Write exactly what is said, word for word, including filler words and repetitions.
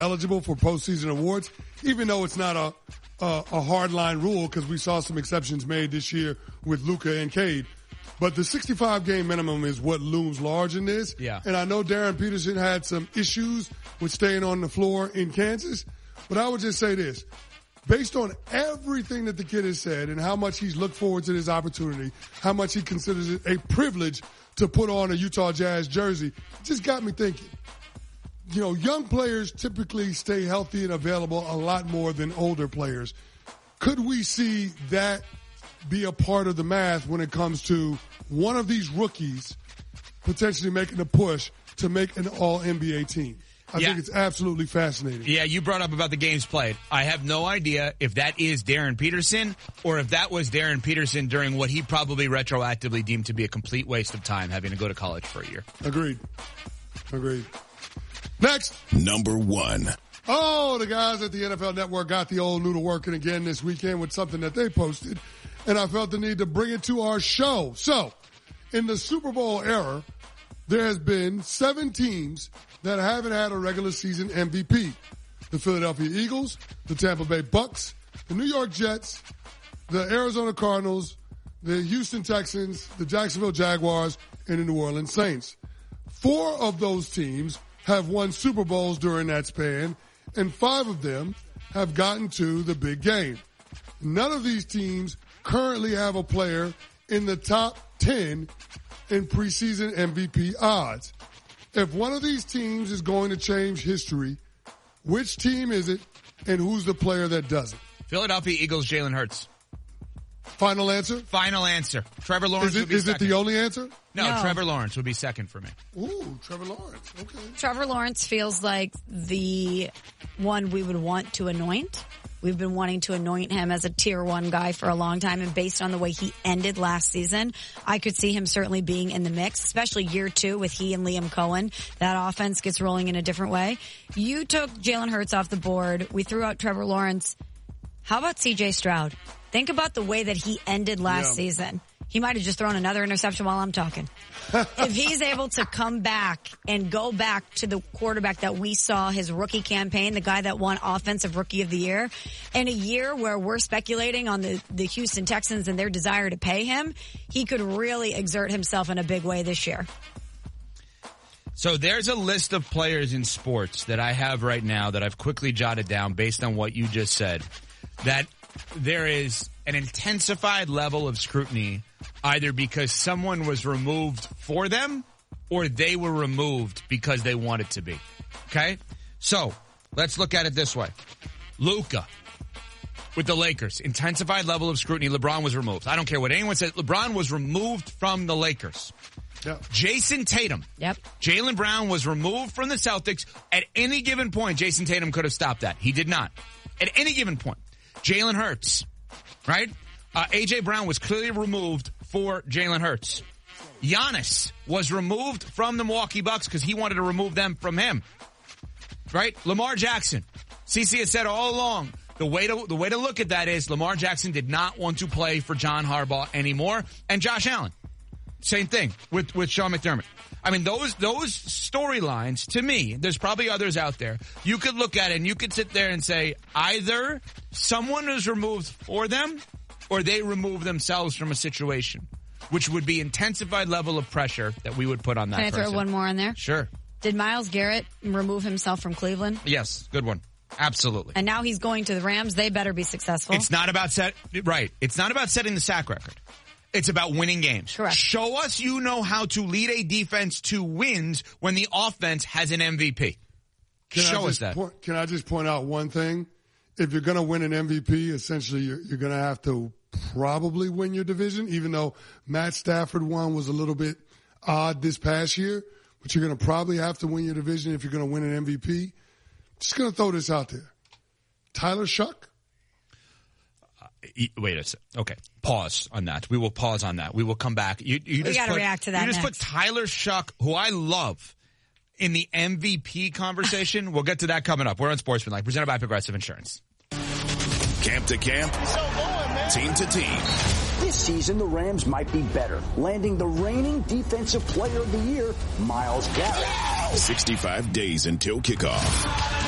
eligible for postseason awards, even though it's not a a, a hard line rule because we saw some exceptions made this year with Luka and Cade. But the sixty-five game minimum is what looms large in this. Yeah. And I know Darren Peterson had some issues with staying on the floor in Kansas, but I would just say this. Based on everything that the kid has said and how much he's looked forward to this opportunity, how much he considers it a privilege to put on a Utah Jazz jersey, it just got me thinking. You know, young players typically stay healthy and available a lot more than older players. Could we see that be a part of the math when it comes to one of these rookies potentially making a push to make an all N B A team? I yeah. think it's absolutely fascinating. Yeah, you brought up about the games played. I have no idea if that is Darren Peterson or if that was Darren Peterson during what he probably retroactively deemed to be a complete waste of time having to go to college for a year. Agreed. Agreed. Next. Number one. Oh, the guys at the N F L Network got the old noodle working again this weekend with something that they posted, and I felt the need to bring it to our show. So, in the Super Bowl era, there has been seven teams that haven't had a regular season M V P. The Philadelphia Eagles, the Tampa Bay Bucks, the New York Jets, the Arizona Cardinals, the Houston Texans, the Jacksonville Jaguars, and the New Orleans Saints. Four of those teams have won Super Bowls during that span, and five of them have gotten to the big game. None of these teams currently have a player in the top ten in preseason M V P odds. If one of these teams is going to change history, which team is it, and who's the player that doesn't? Philadelphia Eagles, Jalen Hurts. Final answer? Final answer. Trevor Lawrence Is it, would be is second. it the only answer? No, No. Trevor Lawrence would be second for me. Ooh, Trevor Lawrence. Okay. Trevor Lawrence feels like the one we would want to anoint. We've been wanting to anoint him as a tier one guy for a long time, and based on the way he ended last season, I could see him certainly being in the mix, especially year two with he and Liam Cohen. That offense gets rolling in a different way. You took Jalen Hurts off the board. We threw out Trevor Lawrence. How about C J Stroud? Think about the way that he ended last Yeah. season. He might have just thrown another interception while I'm talking. If he's able to come back and go back to the quarterback that we saw his rookie campaign, the guy that won Offensive Rookie of the Year, in a year where we're speculating on the, the Houston Texans and their desire to pay him, he could really exert himself in a big way this year. So there's a list of players in sports that I have right now that I've quickly jotted down based on what you just said, that there is an intensified level of scrutiny either because someone was removed for them or they were removed because they wanted to be. Okay? So, let's look at it this way. Luka with the Lakers, intensified level of scrutiny. LeBron was removed. I don't care what anyone says. LeBron was removed from the Lakers. Yep. Jason Tatum. Yep. Jaylen Brown was removed from the Celtics. At any given point, Jason Tatum could have stopped that. He did not. At any given point. Jalen Hurts, right? Uh, A J Brown was clearly removed for Jalen Hurts. Giannis was removed from the Milwaukee Bucks because he wanted to remove them from him, right? Lamar Jackson. C C has said all along, the way to the way to look at that is Lamar Jackson did not want to play for John Harbaugh anymore, and Josh Allen. Same thing with, with Sean McDermott. I mean, those, those storylines, to me, there's probably others out there. You could look at it and you could sit there and say either someone is removed for them or they remove themselves from a situation, which would be intensified level of pressure that we would put on that Can I person. throw one more in there? Sure. Did Myles Garrett remove himself from Cleveland? Yes. Good one. Absolutely. And now he's going to the Rams. They better be successful. It's not about set, right. It's not about setting the sack record. It's about winning games. Correct. Show us you know how to lead a defense to wins when the offense has an M V P. Can Show I us just that. Point, can I just point out one thing? If you're going to win an M V P, essentially you're, you're going to have to probably win your division, even though Matt Stafford one was a little bit odd this past year. But you're going to probably have to win your division if you're going to win an M V P. Just going to throw this out there. Tyler Shuck? Wait a second. Okay. Pause on that. We will pause on that. We will come back. You, you We just gotta put, react to that You just next. put Tyler Shuck, who I love, in the M V P conversation. We'll get to that coming up. We're on Sportsmanlike, presented by Progressive Insurance. Camp to camp, team to team. This season, the Rams might be better, landing the reigning Defensive Player of the Year, Myles Garrett. sixty-five days until kickoff.